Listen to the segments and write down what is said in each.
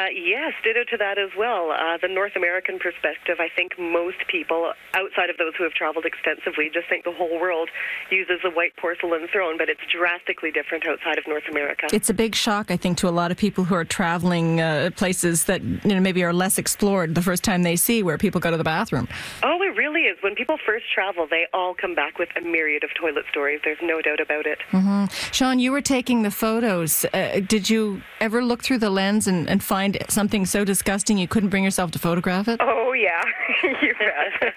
Yes, ditto to that as well. The North American perspective, I think most people, outside of those who have traveled extensively, just think the whole world uses a white porcelain throne, but it's drastically different outside of North America. It's a big shock, I think, to a lot of people who are traveling places that maybe are less explored the first time they see where people go to the bathroom. Oh, it really is. When people first travel, they all come back with a myriad of toilet stories. There's no doubt about it. Mm-hmm. Sean, you were taking the photos. Did you ever look through the lens and find something so disgusting you couldn't bring yourself to photograph it? Oh, yeah. You bet.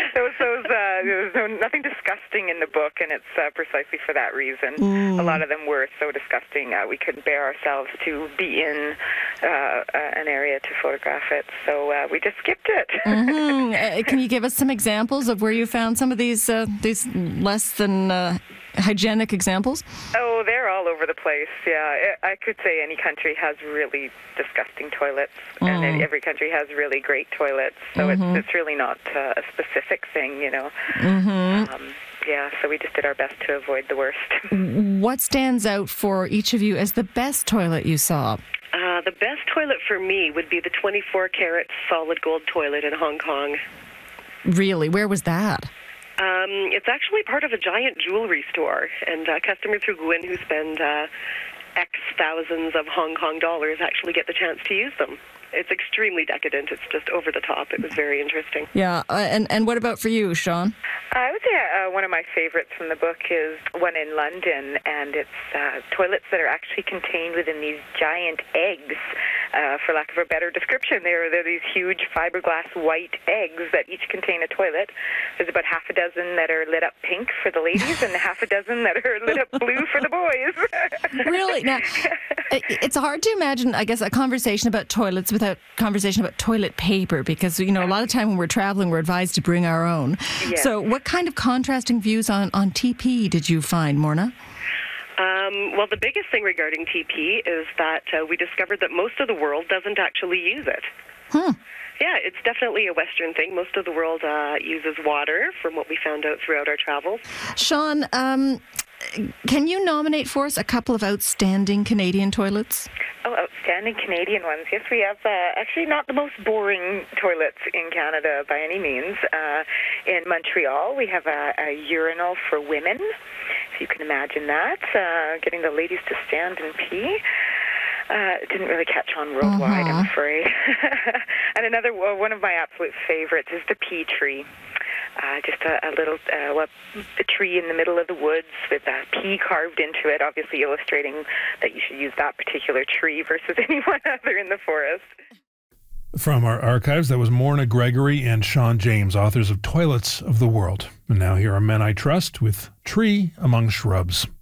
There's nothing disgusting in the book, and it's precisely for that reason. A lot of them were so disgusting we couldn't bear ourselves to be in an area to photograph it, so we just skipped it. Mm-hmm. Can you give us some examples of where you found some of these less than hygienic examples? Oh, they're all over the place, yeah. I could say any country has really disgusting toilets, and every country has really great toilets, so it's really not a specific thing, you know. Yeah, so we just did our best to avoid the worst. What stands out for each of you as the best toilet you saw? The best toilet for me would be the 24-karat solid gold toilet in Hong Kong. Really? Where was that? It's actually part of a giant jewelry store, and customers who go in who spend X thousands of Hong Kong dollars actually get the chance to use them. It's extremely decadent. It's just over the top. It was very interesting. Yeah, and what about for you, Sean? I would say one of my favorites from the book is one in London, and it's toilets that are actually contained within these giant eggs. For lack of a better description, they're these huge fiberglass white eggs that each contain a toilet. There's about half a dozen that are lit up pink for the ladies and half a dozen that are lit up blue for the boys. Really? Now, it's hard to imagine, I guess, a conversation about toilets without conversation about toilet paper, because, you know, a lot of time when we're traveling, we're advised to bring our own. Yes. So what kind of contrasting views on TP did you find, Morna? Well, the biggest thing regarding TP is that we discovered that most of the world doesn't actually use it. Yeah, it's definitely a Western thing. Most of the world uses water, from what we found out throughout our travels. Sean, can you nominate for us a couple of outstanding Canadian toilets? Oh, outstanding Canadian ones. Yes, we have actually not the most boring toilets in Canada by any means. In Montreal, we have a urinal for women, if you can imagine that, getting the ladies to stand and pee. It didn't really catch on worldwide, I'm afraid. And another one of my absolute favorites is the pea tree. Just a little a tree in the middle of the woods with a pea carved into it, obviously illustrating that you should use that particular tree versus any one other in the forest. From our archives, that was Morna Gregory and Sean James, authors of Toilets of the World. And now here are Men I Trust with Tree Among Shrubs.